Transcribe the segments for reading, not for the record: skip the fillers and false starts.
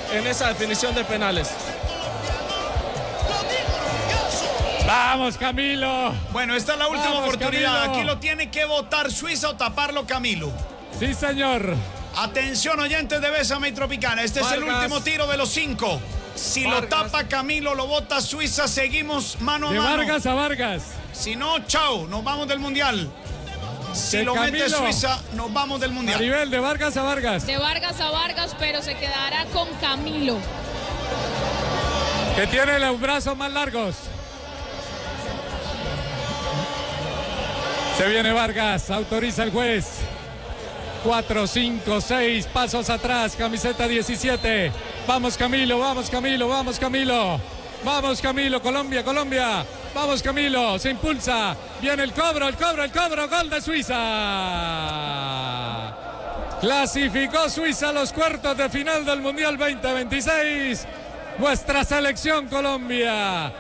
en esa definición de penales. Vamos, Camilo. Bueno, esta es la última Vamos, oportunidad. Camilo. Aquí lo tiene que votar Suiza o taparlo Camilo. Sí, señor. Atención, oyentes de Bésame y Tropicana. Este es el Vargas. último tiro de los 5. Si lo Vargas. tapa Camilo, lo vota Suiza. Seguimos mano a De mano. Vargas a Vargas. Si no, chao, nos vamos del Mundial. Si De lo mete Camilo. Suiza, nos vamos del Mundial. Maribel, de Vargas a Vargas. De Vargas a Vargas, pero se quedará con Camilo. Que tiene los brazos más largos. Se viene Vargas, autoriza el juez. 4, 5, 6 pasos atrás, camiseta 17. Vamos Camilo, vamos Camilo, vamos Camilo. Vamos Camilo, Colombia, Colombia. Vamos Camilo, se impulsa. Viene el cobro, gol de Suiza. Clasificó Suiza a los cuartos de final del Mundial 2026. Nuestra selección Colombia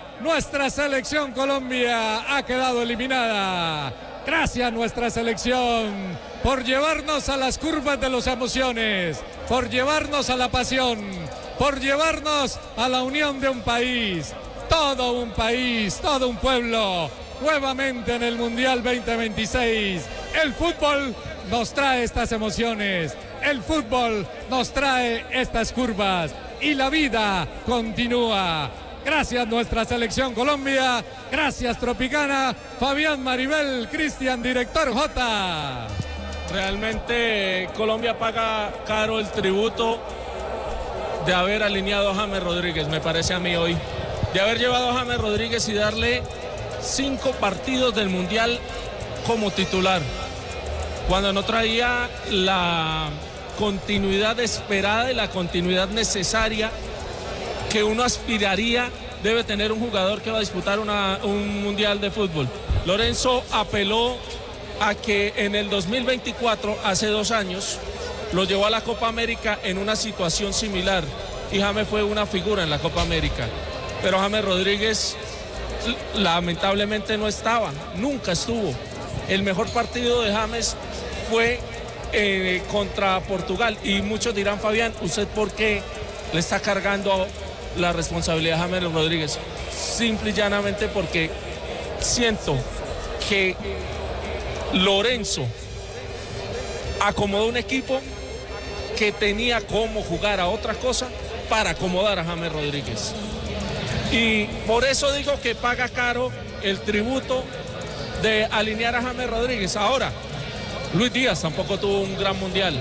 ha quedado eliminada. Gracias nuestra selección por llevarnos a las curvas de las emociones, por llevarnos a la pasión, por llevarnos a la unión de un país, todo un pueblo, nuevamente en el Mundial 2026. El fútbol nos trae estas emociones, el fútbol nos trae estas curvas y la vida continúa. Gracias nuestra selección Colombia, gracias Tropicana, Fabián, Maribel, Cristian, director J. Realmente Colombia paga caro el tributo de haber alineado a James Rodríguez, me parece a mí hoy. De haber llevado a James Rodríguez y darle 5 partidos del Mundial como titular. Cuando no traía la continuidad esperada y la continuidad necesaria que uno aspiraría debe tener un jugador que va a disputar un Mundial de fútbol. Lorenzo apeló a que en el 2024, hace 2 años, lo llevó a la Copa América en una situación similar y James fue una figura en la Copa América. Pero James Rodríguez lamentablemente no estaba, nunca estuvo. El mejor partido de James fue contra Portugal y muchos dirán, Fabián, ¿usted por qué le está cargando la responsabilidad a James Rodríguez? Simple y llanamente porque siento que Lorenzo acomodó un equipo que tenía cómo jugar a otra cosa para acomodar a James Rodríguez. Y por eso digo que paga caro el tributo de alinear a James Rodríguez. Ahora, Luis Díaz tampoco tuvo un gran mundial.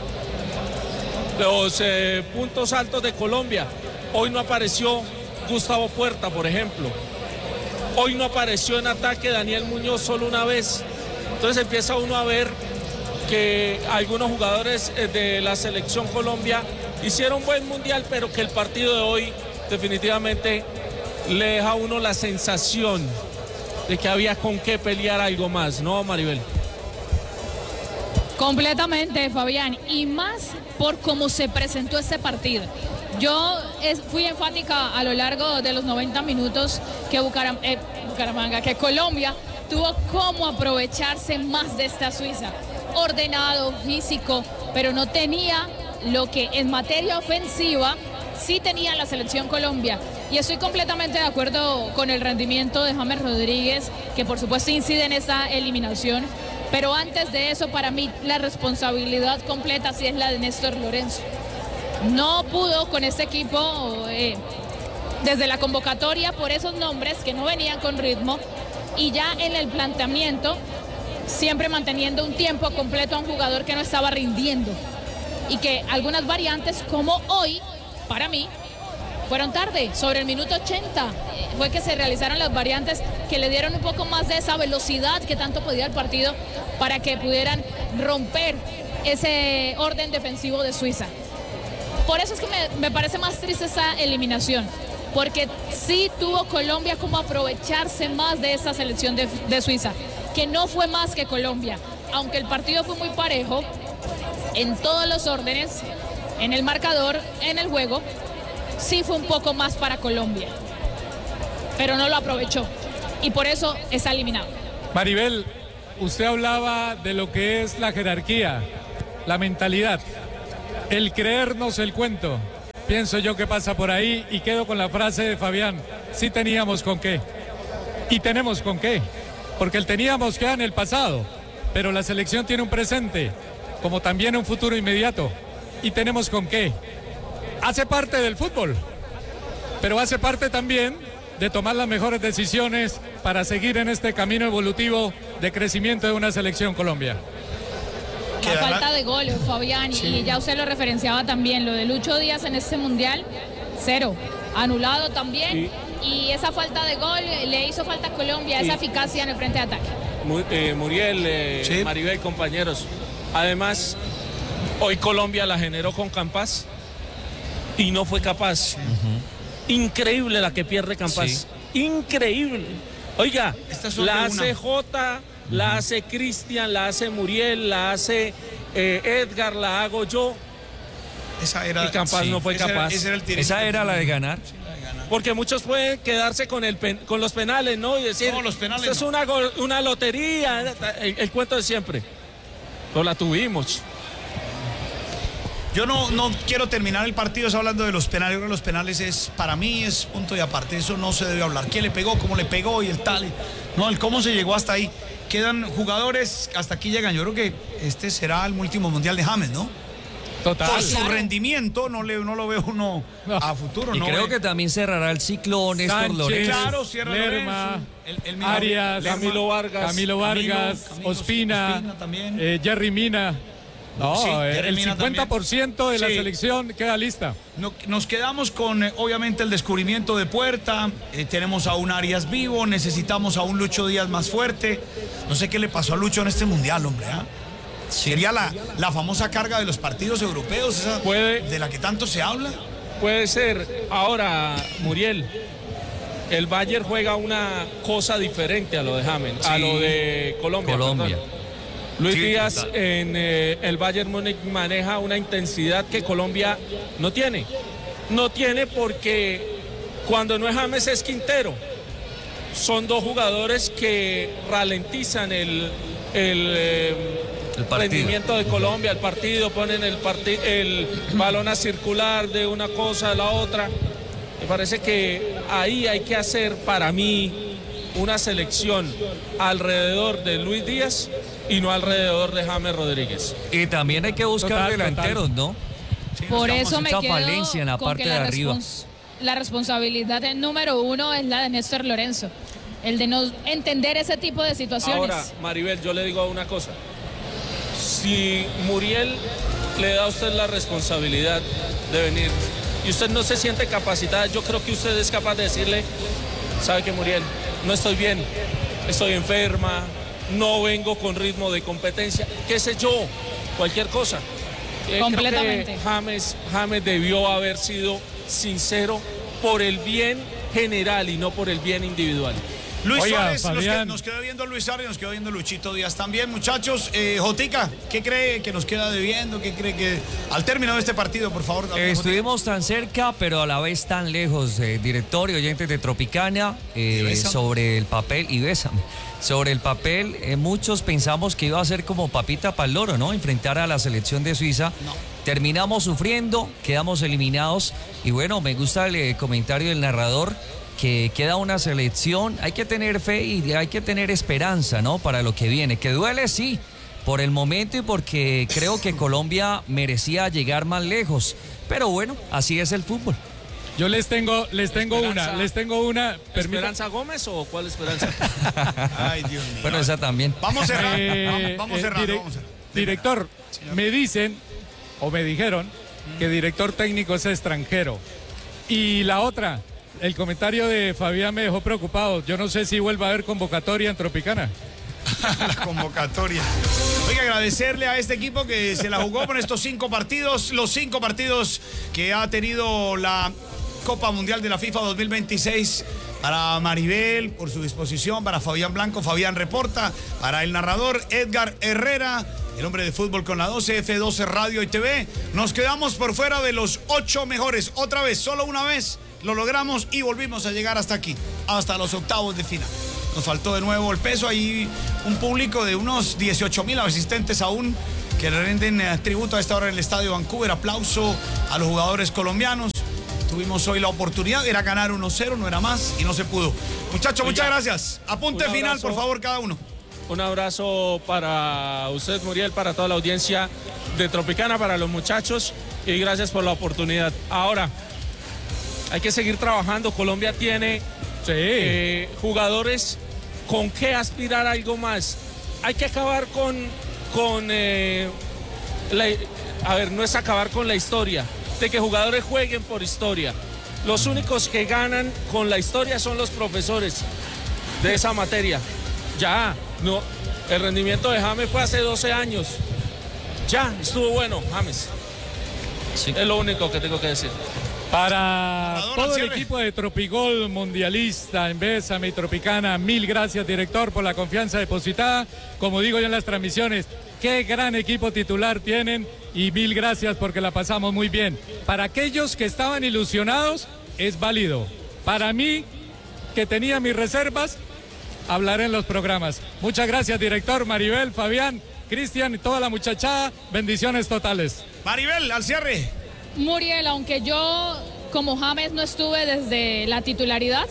Los puntos altos de Colombia. Hoy no apareció Gustavo Puerta, por ejemplo. Hoy no apareció en ataque Daniel Muñoz solo una vez. Entonces empieza uno a ver que algunos jugadores de la selección Colombia hicieron un buen mundial, pero que el partido de hoy definitivamente le deja a uno la sensación de que había con qué pelear algo más, ¿no, Maribel? Completamente, Fabián, y más por cómo se presentó este partido. Yo fui enfática a lo largo de los 90 minutos que que Colombia tuvo cómo aprovecharse más de esta Suiza. Ordenado, físico, pero no tenía lo que en materia ofensiva sí tenía la selección Colombia. Y estoy completamente de acuerdo con el rendimiento de James Rodríguez, que por supuesto incide en esa eliminación. Pero antes de eso, para mí, la responsabilidad completa sí es la de Néstor Lorenzo. No pudo con este equipo desde la convocatoria por esos nombres que no venían con ritmo y ya en el planteamiento siempre manteniendo un tiempo completo a un jugador que no estaba rindiendo y que algunas variantes como hoy, para mí, fueron tarde, sobre el minuto 80 fue que se realizaron las variantes que le dieron un poco más de esa velocidad que tanto podía el partido para que pudieran romper ese orden defensivo de Suiza. Por eso es que me parece más triste esa eliminación, porque sí tuvo Colombia como aprovecharse más de esa selección de Suiza, que no fue más que Colombia, aunque el partido fue muy parejo en todos los órdenes, en el marcador, en el juego, sí fue un poco más para Colombia, pero no lo aprovechó y por eso está eliminado. Maribel, usted hablaba de lo que es la jerarquía, la mentalidad, el creernos el cuento. pienso yo que pasa por ahí y quedo con la frase de Fabián. Sí teníamos con qué. Y tenemos con qué. Porque el teníamos queda en el pasado. Pero la selección tiene un presente, como también un futuro inmediato. Y tenemos con qué. Hace parte del fútbol. Pero hace parte también de tomar las mejores decisiones para seguir en este camino evolutivo de crecimiento de una selección Colombia. La falta de gol, Fabián, sí. Y ya usted lo referenciaba también, lo de Lucho Díaz en este mundial, 0, anulado también, sí. Y esa falta de gol le hizo falta a Colombia, sí. Esa eficacia en el frente de ataque. Muriel, sí. Maribel, compañeros, además, hoy Colombia la generó con Campas y no fue capaz. Increíble la que pierde Campas, sí. Increíble. Oiga, la CJ... La hace Cristian, la hace Muriel, la hace Edgar, la hago yo. Esa era, y Campas no fue capaz. Esa era la de ganar. Sí, la de ganar. Porque muchos pueden quedarse con los penales, ¿no? Y decir, no, los penales esto no. Es una lotería, el cuento de siempre. No la tuvimos. Yo no quiero terminar el partido hablando de los penales. Los penales para mí es punto y aparte. Eso no se debe hablar. ¿Quién le pegó? ¿Cómo le pegó? Y el tal. No, el cómo se llegó hasta ahí. Quedan jugadores, hasta aquí llegan. Yo creo que este será el último mundial de James, ¿no? Total. Por su rendimiento, no lo veo uno a futuro. Y no creo que también cerrará el ciclo Néstor Lorenzo. Claro, cierra Lerma, Lorenzo. Arias, Camilo Vargas, Ospina, también. Jerry Mina. No, sí, el 50% de la selección queda lista. Nos quedamos con, obviamente, el descubrimiento de Puerta. Tenemos a un Arias vivo, necesitamos a un Lucho Díaz más fuerte. No sé qué le pasó a Lucho en este mundial, hombre. Sí. Sería la famosa carga de los partidos europeos, esa de la que tanto se habla. Puede ser. Ahora, Muriel, el Bayern juega una cosa diferente a lo de James, a lo de Colombia. Luis Díaz en el Bayern Múnich maneja una intensidad que Colombia no tiene. No tiene porque cuando no es James es Quintero. Son dos jugadores que ralentizan el rendimiento de Colombia, el partido, ponen el balón a circular de una cosa a la otra. Me parece que ahí hay que hacer, para mí, una selección alrededor de Luis Díaz y no alrededor de James Rodríguez. Y también hay que buscar delanteros, ¿no? Sí, por eso me quedo falencia en la parte de arriba. La responsabilidad número 1 es la de Néstor Lorenzo, el de no entender ese tipo de situaciones. Ahora, Maribel, yo le digo una cosa. Si Muriel le da a usted la responsabilidad de venir y usted no se siente capacitada, yo creo que usted es capaz de decirle, ¿sabe qué, Muriel? No estoy bien, estoy enferma, no vengo con ritmo de competencia, qué sé yo, cualquier cosa. Completamente. Creo que James debió haber sido sincero por el bien general y no por el bien individual. Luis Suárez, nos queda viendo Luis Suárez, nos queda viendo Luchito Díaz también, muchachos. Jotica, ¿qué cree que nos queda debiendo? ¿Qué cree que al término de este partido, por favor? Estuvimos tan cerca, pero a la vez tan lejos, director y oyentes de Tropicana, sobre el papel, y Bésame. Sobre el papel, muchos pensamos que iba a ser como papita para el loro, ¿no? Enfrentar a la selección de Suiza. No. Terminamos sufriendo, quedamos eliminados. Y bueno, me gusta el comentario del narrador, que queda una selección, hay que tener fe y hay que tener esperanza, ¿no? Para lo que viene. Que duele, sí, por el momento y porque creo que Colombia merecía llegar más lejos. Pero bueno, así es el fútbol. Yo les tengo una. ¿Esperanza Gómez o cuál Esperanza? Ay, Dios mío. Bueno, esa también. Vamos cerrando, vamos cerrando. Director, me dicen, o me dijeron, que director técnico es extranjero. Y la otra, el comentario de Fabián me dejó preocupado. Yo no sé si vuelva a haber convocatoria en Tropicana. La convocatoria. Oiga, agradecerle a este equipo que se la jugó por estos 5 partidos, los 5 partidos que ha tenido la Copa Mundial de la FIFA 2026. Para Maribel, por su disposición, para Fabián Blanco, Fabián Reporta, para el narrador Edgar Herrera, el hombre de fútbol con la 12, F12 Radio y TV. Nos quedamos por fuera de los 8 mejores. Otra vez, solo una vez lo logramos y volvimos a llegar hasta aquí, hasta los octavos de final. Nos faltó de nuevo el peso. Hay un público de unos 18,000 asistentes aún que le rinden tributo a esta hora en el Estadio Vancouver. Aplauso a los jugadores colombianos. Tuvimos hoy la oportunidad, era ganar 1-0, no era más, y no se pudo. Muchachos, muchas gracias. Apunte final, por favor, cada uno. Un abrazo para usted, Muriel, para toda la audiencia de Tropicana, para los muchachos, y gracias por la oportunidad. Ahora, hay que seguir trabajando. Colombia tiene jugadores con qué aspirar a algo más. Hay que acabar no es acabar con la historia, de que jugadores jueguen por historia. Los únicos que ganan con la historia son los profesores de esa materia. Ya, no, el rendimiento de James fue hace 12 años. Ya, estuvo bueno, James. Sí. Es lo único que tengo que decir. Para todo el equipo de Tropigol mundialista en Bésame y Tropicana, mil gracias, director, por la confianza depositada. Como digo yo en las transmisiones, qué gran equipo titular tienen y mil gracias porque la pasamos muy bien. Para aquellos que estaban ilusionados, es válido. Para mí, que tenía mis reservas, hablaré en los programas. Muchas gracias, director, Maribel, Fabián, Cristian y toda la muchachada. Bendiciones totales. Maribel, al cierre. Muriel, aunque yo como James no estuve desde la titularidad,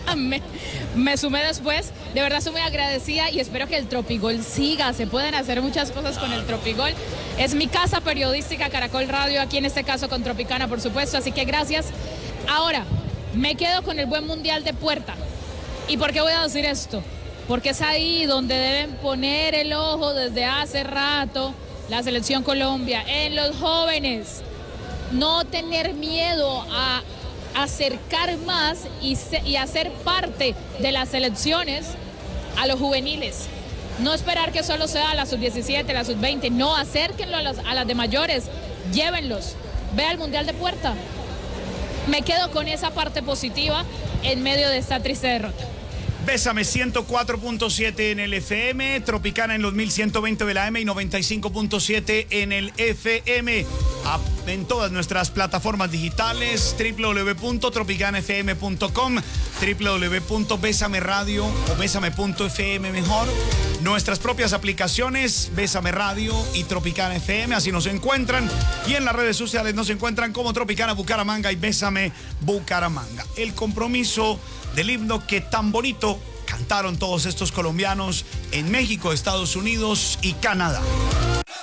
me sumé después. De verdad estoy muy agradecida y espero que el Tropigol siga. Se pueden hacer muchas cosas con el Tropigol. Es mi casa periodística, Caracol Radio, aquí en este caso con Tropicana, por supuesto. Así que gracias. Ahora, me quedo con el buen mundial de puerta. ¿Y por qué voy a decir esto? Porque es ahí donde deben poner el ojo desde hace rato la selección Colombia, en los jóvenes. No tener miedo a acercar más y hacer parte de las selecciones a los juveniles. No esperar que solo sea la sub-17, la sub-20. No, acérquenlo a las de mayores. Llévenlos. Ve al Mundial de Puerta. Me quedo con esa parte positiva en medio de esta triste derrota. Bésame 104.7 en el FM, Tropicana en los 1120 de la AM y 95.7 en el FM. En todas nuestras plataformas digitales, www.tropicanafm.com, www.Bésame Radio o Bésame.fm mejor. Nuestras propias aplicaciones, Bésame Radio y Tropicana FM, así nos encuentran. Y en las redes sociales nos encuentran como Tropicana Bucaramanga y Bésame Bucaramanga. El compromiso del himno que tan bonito cantaron todos estos colombianos en México, Estados Unidos y Canadá.